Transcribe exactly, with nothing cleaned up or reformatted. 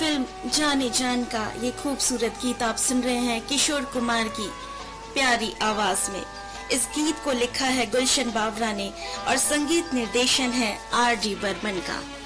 Film जाने जान का ये खूबसूरत गीत आप सुन रहे हैं किशोर कुमार की प्यारी आवाज में। इस गीत को लिखा है गुलशन बावरा ने और संगीत निर्देशन है आर डी बर्मन का।